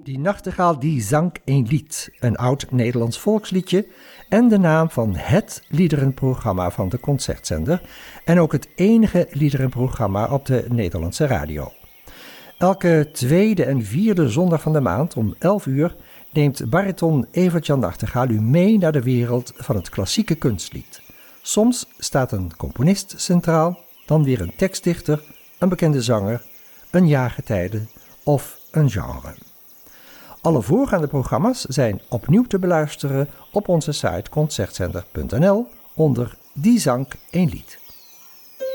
Die nachtegaal die zang een lied, een oud Nederlands volksliedje en de naam van het liederenprogramma van de Concertzender en ook het enige liederenprogramma op de Nederlandse radio. Elke tweede en vierde zondag van de maand om 11 uur neemt bariton Evert-Jan Nachtegaal u mee naar de wereld van het klassieke kunstlied. Soms staat een componist centraal, dan weer een tekstdichter, een bekende zanger, een jaargetijde of een genre. Alle voorgaande programma's zijn opnieuw te beluisteren op onze site concertzender.nl onder Die zang een lied.